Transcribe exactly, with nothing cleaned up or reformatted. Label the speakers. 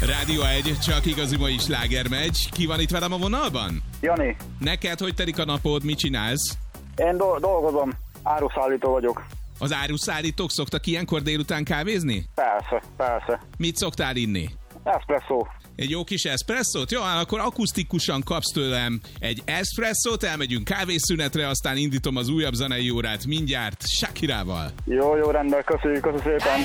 Speaker 1: Rádió egy, csak igazi mai sláger megy. Ki van itt velem a vonalban?
Speaker 2: Jani.
Speaker 1: Neked hogy telik a napod, mit csinálsz?
Speaker 2: Én do- dolgozom, áruszállító vagyok.
Speaker 1: Az áruszállítók szoktak ilyenkor délután kávézni?
Speaker 2: Persze, persze.
Speaker 1: Mit szoktál inni?
Speaker 2: Espresszó.
Speaker 1: Egy jó kis eszpresszót? Jó, akkor akusztikusan kapsz tőlem egy eszpresszót, elmegyünk kávészünetre, aztán indítom az újabb zenei órát mindjárt Shakirával.
Speaker 2: Jó, jó, rendben, köszönjük, köszönjük szépen.